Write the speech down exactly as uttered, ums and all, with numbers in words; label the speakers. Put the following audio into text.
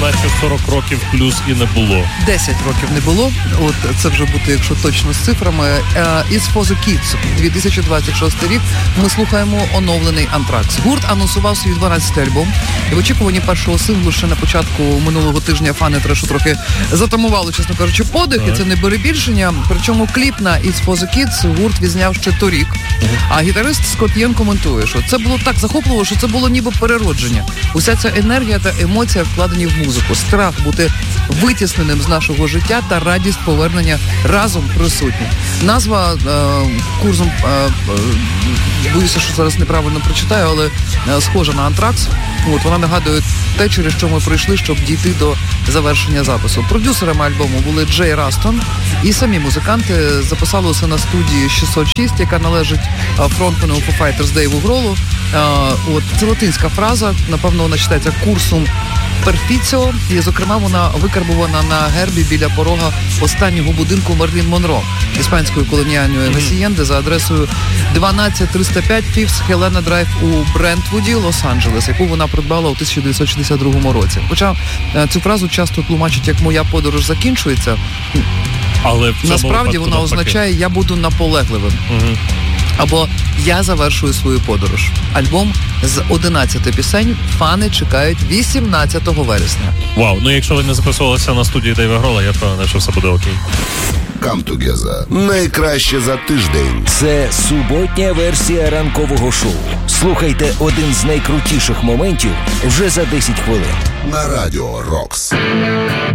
Speaker 1: наче сорок років плюс і не було.
Speaker 2: десять років не було. От це вже буде, якщо точно з цифрами. It's for the Kids. дві тисячі двадцять шостий рік. Ми слухаємо оновлений Антракс. Гурт анонсував свій дванадцятий альбом. І в очікуванні першого синглу ще на початку минулого тижня фани трешу трохи затамували, чесно кажучи, подих. І це не перебільшення. Причому кліп на It's for the Kids гурт відзняв ще торік. А гітарист Скотт Єн коментує, що це було так захопливо, що це було ніби переродження. Уся ця енергія та емоція вкладені в музику. Страх бути витісненим з нашого життя та радість повернення разом присутні. Назва е, курсом, е, е, боюся, що зараз неправильно прочитаю, але е, схожа на Антракс. От, вона нагадує те, через що ми прийшли, щоб дійти до завершення запису. Продюсерами альбому були Джей Растон і самі музиканти записали усе на студії шістсот шість, яка належить фронтмену Foo Fighters Дейву Гролу. От, це латинська фраза, напевно, вона читається курсум перфіціо, і, зокрема, вона викарбувана на гербі біля порога останнього будинку Мерлін Монро, іспанської колоніальної гасієнди за адресою дванадцять триста п'ять Фіфс Хелена Драйв у Брентвуді, Лос-Анджелес, яку вона придбала у тисяча дев'ятсот шістдесят другому році. Хоча цю фразу часто тлумачать як «моя подорож закінчується»,
Speaker 1: але в
Speaker 2: насправді вона означає «я буду наполегливим». Угу. Або «я завершую свою подорож». Альбом з одинадцяти пісень фани чекають вісімнадцятого вересня.
Speaker 1: Вау, ну якщо ви не записувалися на студії Дейва Грола, я впевнений, що все буде окей.
Speaker 3: Come Together. Найкраще за тиждень.
Speaker 4: Це суботня версія ранкового шоу. Слухайте один з найкрутіших моментів вже за десять хвилин.
Speaker 3: На Радіо Рокс.